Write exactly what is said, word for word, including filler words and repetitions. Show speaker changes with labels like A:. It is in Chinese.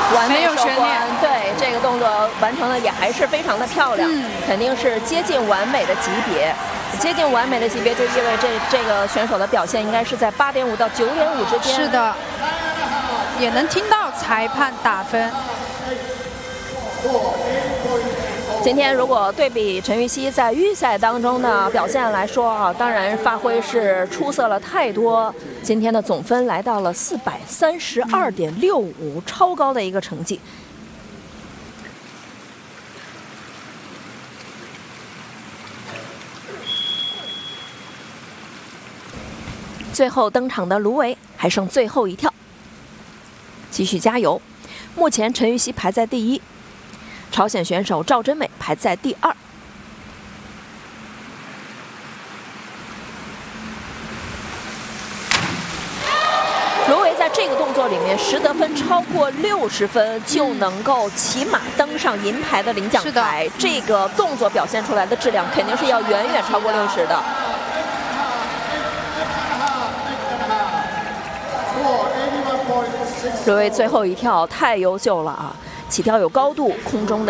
A: 完美收官。
B: 对，这个动作完成的也还是非常的漂亮，嗯、肯定是接近完美的级别。接近完美的级别，就意味着这这个选手的表现应该是在八点五到九点五之间。
A: 是的，也能听到裁判打分。
B: 今天如果对比陈芋汐在预赛当中的表现来说啊，当然发挥是出色了太多。今天的总分来到了四百三十二点六五，超高的一个成绩。最后登场的卢维还剩最后一跳，继续加油！目前陈芋汐排在第一。朝鲜选手赵真美排在第二。卢维在这个动作里面实得分超过六十分，就能够起码登上银牌的领奖台。这个动作表现出来的质量肯定是要远远超过六十的。卢维最后一跳太优秀了啊！起跳有高度，空中的。